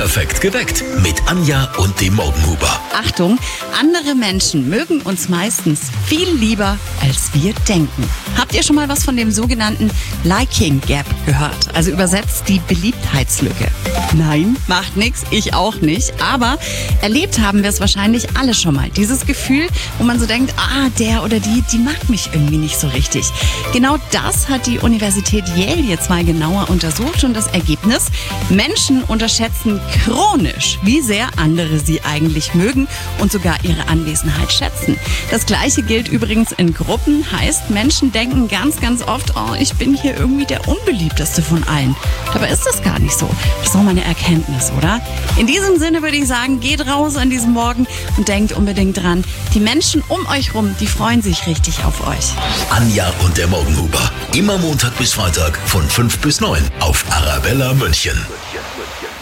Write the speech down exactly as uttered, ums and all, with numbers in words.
Perfekt geweckt mit Anja und dem Morgenhuber. Achtung, andere Menschen mögen uns meistens viel lieber, als wir denken. Habt ihr schon mal was von dem sogenannten Liking Gap gehört? Also übersetzt die Beliebtheitslücke. Nein, macht nichts, ich auch nicht. Aber erlebt haben wir es wahrscheinlich alle schon mal. Dieses Gefühl, wo man so denkt, ah, der oder die, die mag mich irgendwie nicht so richtig. Genau das hat die Universität Yale jetzt mal genauer untersucht und das Ergebnis: Menschen unterschätzen chronisch, wie sehr andere sie eigentlich mögen und sogar ihre Anwesenheit schätzen. Das Gleiche gilt übrigens in Gruppen, heißt, Menschen denken ganz, ganz oft, oh, ich bin hier irgendwie der unbeliebteste von allen. Dabei ist das gar nicht so. Das ist auch mal eine Erkenntnis, oder? In diesem Sinne würde ich sagen, geht raus an diesem Morgen und denkt unbedingt dran, die Menschen um euch rum, die freuen sich richtig auf euch. Anja und der Morgenhuber. Immer Montag bis Freitag von fünf bis neun auf Arabella München.